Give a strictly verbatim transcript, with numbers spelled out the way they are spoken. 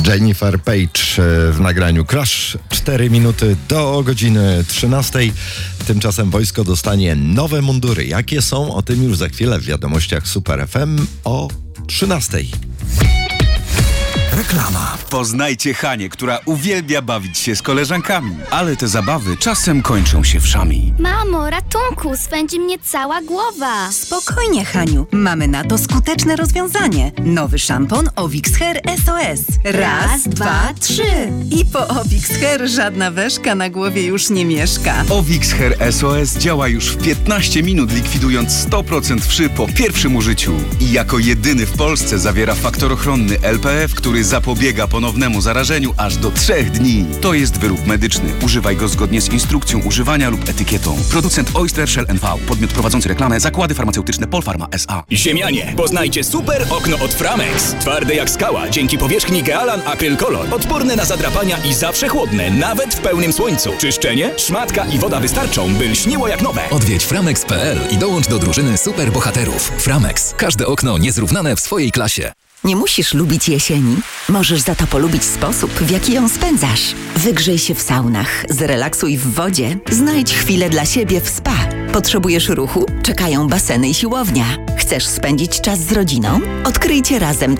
Jennifer Page w nagraniu Crash. cztery minuty do godziny trzynastej. Tymczasem wojsko dostanie nowe mundury. Jakie są? O tym już za chwilę w wiadomościach Super F M o trzynastej. Reklama. Poznajcie Hanię, która uwielbia bawić się z koleżankami, ale te zabawy czasem kończą się wszami. Mamo, ratunku, swędzi mnie cała głowa. Spokojnie, Haniu. Mamy na to skuteczne rozwiązanie. Nowy szampon Ovix Hair S O S. Raz, dwa, trzy. I po Ovix Hair żadna weszka na głowie już nie mieszka. Ovix Hair S O S działa już w piętnaście minut, likwidując sto procent wszy po pierwszym użyciu. I jako jedyny w Polsce zawiera faktor ochronny L P F, który zapobiega ponownemu zarażeniu aż do trzech dni. To jest wyrób medyczny. Używaj go zgodnie z instrukcją używania lub etykietą. Producent Oyster Shell N V. Podmiot prowadzący reklamę. Zakłady farmaceutyczne Polpharma S A. Ziemianie, poznajcie super okno od Framex. Twarde jak skała, dzięki powierzchni Gealan Acryl Color. Odporne na zadrapania i zawsze chłodne, nawet w pełnym słońcu. Czyszczenie, szmatka i woda wystarczą, by lśniło jak nowe. Odwiedź framex kropka p l i dołącz do drużyny super bohaterów. Framex. Każde okno niezrównane w swojej klasie. Nie musisz lubić jesieni. Możesz za to polubić sposób, w jaki ją spędzasz. Wygrzej się w saunach, zrelaksuj w wodzie, znajdź chwilę dla siebie w spa. Potrzebujesz ruchu? Czekają baseny i siłownia. Chcesz spędzić czas z rodziną? Odkryjcie razem